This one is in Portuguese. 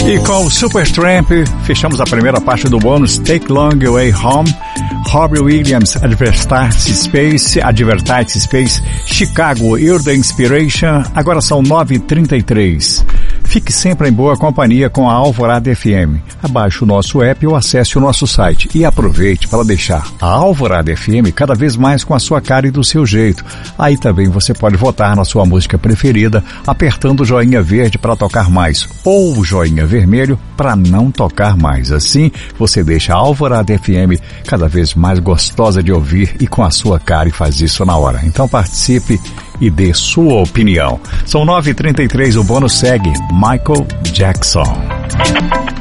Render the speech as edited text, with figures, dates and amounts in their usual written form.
E com o Supertramp, fechamos a primeira parte do bônus Take Long Way Home, Robbie Williams, Advertise Space, Chicago, You're the Inspiration. Agora são 9h33. Fique sempre em boa companhia com a Alvorada FM. Abaixe o nosso app ou acesse o nosso site e aproveite para deixar a Alvorada FM cada vez mais com a sua cara e do seu jeito. Aí também você pode votar na sua música preferida apertando o joinha verde para tocar mais ou o joinha vermelho para não tocar mais. Assim você deixa a Alvorada FM cada vez mais gostosa de ouvir e com a sua cara, e faz isso na hora. Então participe e dê sua opinião. São 9h33, o bônus segue Michael Jackson.